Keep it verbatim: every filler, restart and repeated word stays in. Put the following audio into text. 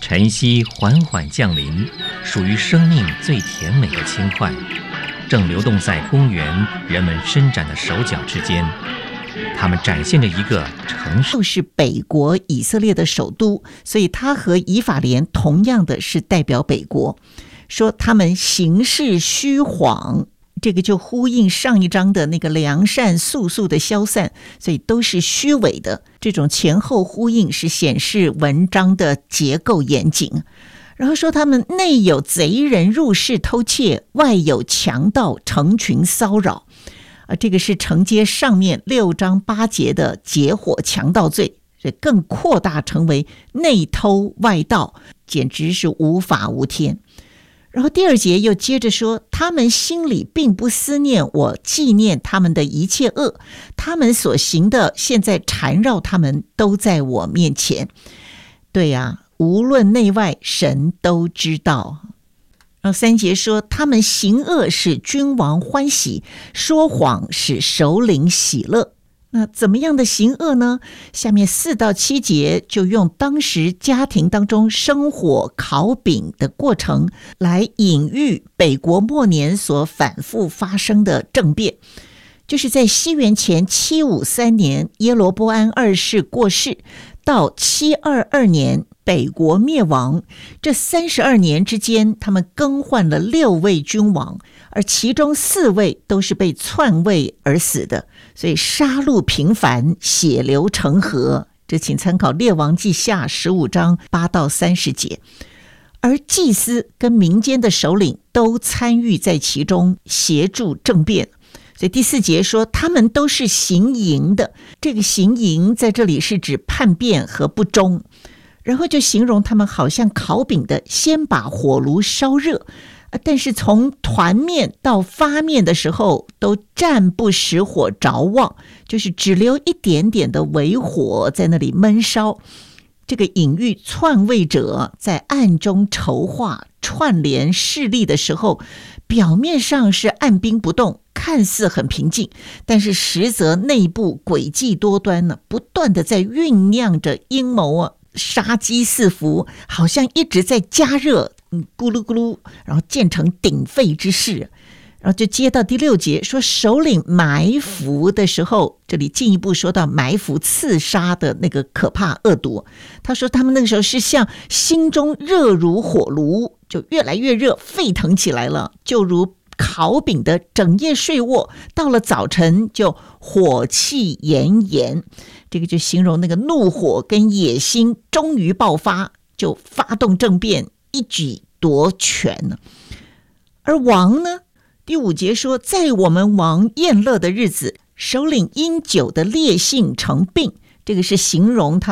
晨曦缓缓降临，属于生命最甜美的轻快，正流动在公园人们伸展的手脚之间。他们展现着一个城市， 是北国以色列的首都，所以它和以法莲同样的是代表北国。说他们行事虚晃，这个就呼应上一章的那个良善速速的消散，所以都是虚伪的。这种前后呼应是显示文章的结构严谨。然后说他们内有贼人入室偷窃，外有强盗成群骚扰。啊，这个是承接上面六章八节的结伙强盗罪，所以更扩大成为内偷外盗，简直是无法无天。然后第二节又接着说，他们心里并不思念我，纪念他们的一切恶，他们所行的现在缠绕他们，都在我面前。对啊，无论内外，神都知道。然后三节说，他们行恶使君王欢喜，说谎使首领喜乐。那怎么样的行恶呢？下面四到七节就用当时家庭当中生火烤饼的过程来隐喻北国末年所反复发生的政变。就是在西元前七五三年耶罗波安二世过世，到七二二年北国灭亡，这三十二年之间，他们更换了六位君王，而其中四位都是被篡位而死的，所以杀戮频繁，血流成河。这请参考列王记下十五章八到三十节。而祭司跟民间的首领都参与在其中，协助政变。所以第四节说他们都是行淫的，这个行淫在这里是指叛变和不忠。然后就形容他们好像烤饼的，先把火炉烧热，但是从团面到发面的时候都暂不使火着旺，就是只留一点点的微火在那里闷烧。这个隐喻篡位者在暗中筹划串联势力的时候，表面上是按兵不动，看似很平静，但是实则内部诡计多端呢，不断的在酝酿着阴谋啊，杀机四伏，好像一直在加热，嗯，咕噜咕噜，然后建成鼎沸之势。然后就接到第六节说，首领埋伏的时候，这里进一步说到埋伏刺杀的那个可怕恶毒。他说他们那个时候是像心中热如火炉，就越来越热，沸腾起来了，就如烤饼的整夜睡卧，到了早晨就火气炎炎。这个就形容那个怒火跟野心终于爆发，就发动政变，一举夺权了。而王呢，第五节说，在我们王宴乐的日子，首领因酒的烈性成病，这个是形容他